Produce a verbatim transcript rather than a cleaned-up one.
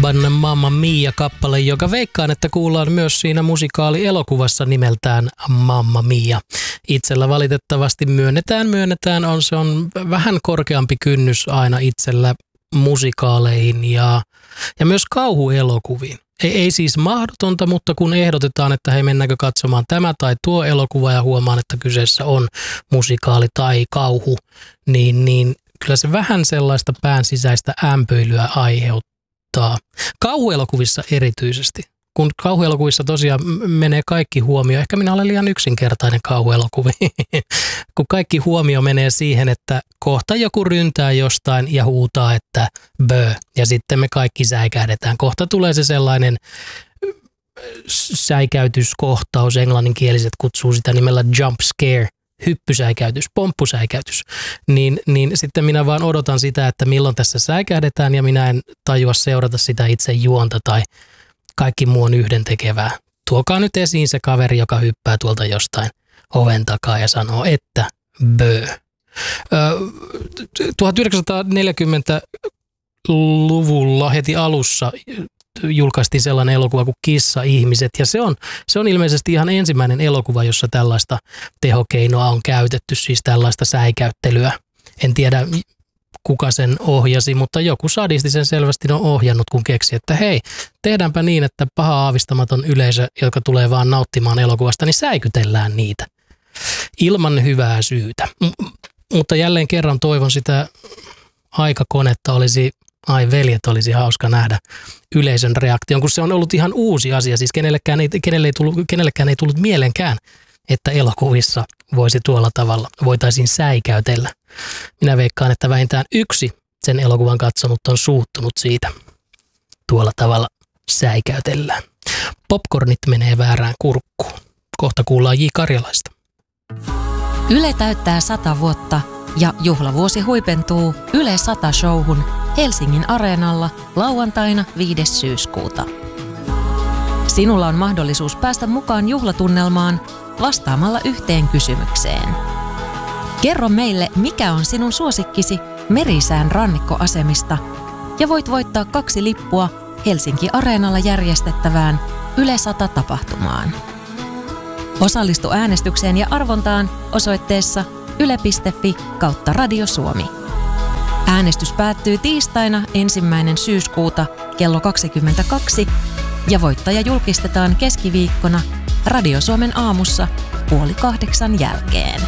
ABBAn Mamma Mia-kappale, joka veikkaan, että kuullaan myös siinä musikaalielokuvassa nimeltään Mamma Mia. Itsellä valitettavasti myönnetään, myönnetään, on se on vähän korkeampi kynnys aina itsellä musikaaleihin ja, ja myös kauhuelokuviin. Ei, ei siis mahdotonta, mutta kun ehdotetaan, että hei, mennäänkö katsomaan tämä tai tuo elokuva ja huomaan, että kyseessä on musikaali tai kauhu, niin, niin kyllä se vähän sellaista pään sisäistä ämpöilyä aiheuttaa. Kauhuelokuvissa erityisesti. Kun kauhuelokuvissa tosiaan menee kaikki huomio, ehkä minä olen liian yksinkertainen kauhuelokuvi, kun kaikki huomio menee siihen, että kohta joku ryntää jostain ja huutaa, että bö, ja sitten me kaikki säikähdetään. Kohta tulee se sellainen säikäytyskohtaus, englanninkieliset kutsuu sitä nimellä jump scare, hyppysäikäytys, pomppusäikäytys, niin, niin sitten minä vaan odotan sitä, että milloin tässä säikähdetään ja minä en tajua seurata sitä itse juonta tai kaikki muu on yhdentekevää. Tuokaa nyt esiin se kaveri, joka hyppää tuolta jostain oven takaa ja sanoo, että bö. tuhatyhdeksänsataaneljäkymmentäluvulla heti alussa julkaistiin sellainen elokuva kuin Kissa-ihmiset, ja se on, se on ilmeisesti ihan ensimmäinen elokuva, jossa tällaista tehokeinoa on käytetty, siis tällaista säikäyttelyä. En tiedä, kuka sen ohjasi, mutta joku sadisti sen selvästi on ohjannut, kun keksi, että hei, tehdäänpä niin, että paha aavistamaton yleisö, joka tulee vaan nauttimaan elokuvasta, niin säikytellään niitä ilman hyvää syytä. M- mutta jälleen kerran toivon sitä aikakonetta olisi, ai veljet, olisi hauska nähdä yleisön reaktion, kun se on ollut ihan uusi asia, siis kenellekään ei, kenelle ei tullut, kenellekään ei tullut mielenkään, että elokuvissa voisi tuolla tavalla, voitaisiin säikäytellä. Minä veikkaan, että vähintään yksi sen elokuvan katsonut on suuttunut siitä. Tuolla tavalla säikäytellään. Popcornit menee väärään kurkkuun. Kohta kuullaan J. Karjalaista. Yle täyttää sata vuotta ja juhlavuosi huipentuu Yle sata showhun Helsingin Areenalla lauantaina viides syyskuuta. Sinulla on mahdollisuus päästä mukaan juhlatunnelmaan vastaamalla yhteen kysymykseen. Kerro meille, mikä on sinun suosikkisi Merisään rannikkoasemista ja voit voittaa kaksi lippua Helsinki Areenalla järjestettävään Yle sata -tapahtumaan. Osallistu äänestykseen ja arvontaan osoitteessa yle piste fi kautta Radio Suomi. Äänestys päättyy tiistaina ensimmäinen syyskuuta kello kaksikymmentäkaksi ja voittaja julkistetaan keskiviikkona Radio Suomen aamussa puoli kahdeksan jälkeen.